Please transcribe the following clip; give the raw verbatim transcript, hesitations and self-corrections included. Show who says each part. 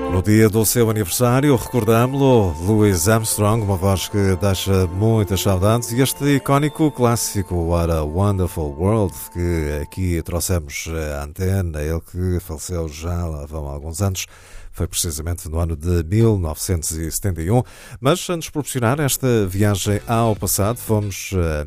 Speaker 1: No dia do seu aniversário, recordámo-lo, Louis Armstrong, uma voz que deixa muitas saudades, e este icónico clássico What a Wonderful World, que aqui trouxemos à antena, ele que faleceu já lá vão alguns anos, foi precisamente no ano de mil novecentos e setenta e um, mas a nos proporcionar esta viagem ao passado, fomos